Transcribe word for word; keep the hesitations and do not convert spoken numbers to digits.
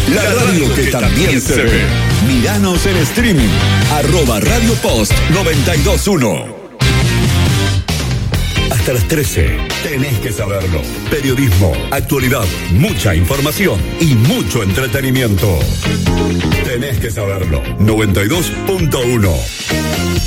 la radio que también se ve. Míranos en streaming, arroba Radio Post noventa y dos punto uno. Hasta las trece, tenés que saberlo. Periodismo, actualidad, mucha información y mucho entretenimiento. Tenés que saberlo. noventa y dos punto uno.